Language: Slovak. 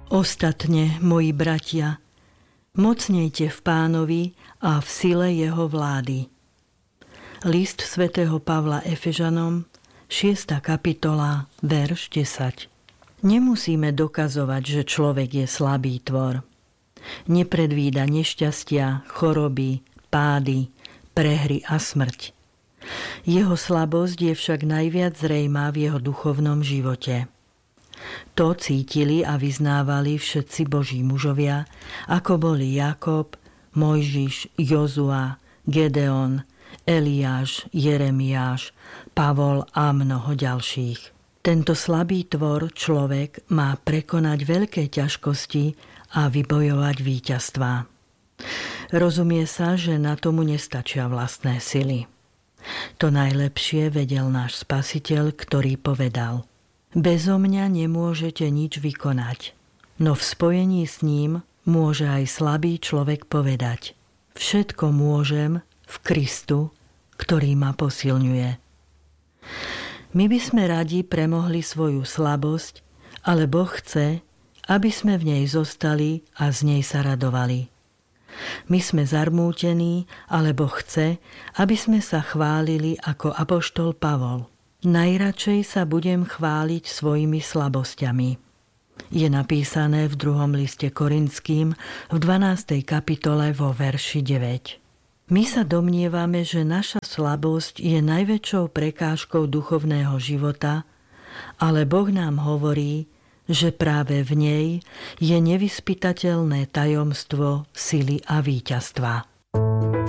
Ostatne, moji bratia, mocnejte v Pánovi a v sile jeho vlády. List svätého Pavla Efežanom, 6. kapitola, verš 10. Nemusíme dokazovať, že človek je slabý tvor. Nepredvída nešťastia, choroby, pády, prehry a smrť. Jeho slabosť je však najviac zrejmá v jeho duchovnom živote. To cítili a vyznávali všetci Boží mužovia, ako boli Jakob, Mojžiš, Jozua, Gedeon, Eliáš, Jeremiáš, Pavol a mnoho ďalších. Tento slabý tvor človek má prekonať veľké ťažkosti a vybojovať víťazstvá. Rozumie sa, že na tomu nestačia vlastné sily. To najlepšie vedel náš Spasiteľ, ktorý povedal: Bezo mňa nemôžete nič vykonať. No v spojení s ním môže aj slabý človek povedať: Všetko môžem v Kristu, ktorý ma posilňuje. My by sme radi premohli svoju slabosť, ale Boh chce, aby sme v nej zostali a z nej sa radovali. My sme zarmútení, ale Boh chce, aby sme sa chválili ako apoštol Pavol. Najradšej sa budem chváliť svojimi slabosťami. Je napísané v 2. liste Korinským v 12. kapitole vo verši 9. My sa domnievame, že naša slabosť je najväčšou prekážkou duchovného života, ale Boh nám hovorí, že práve v nej je nevyspytateľné tajomstvo sily a víťazstva.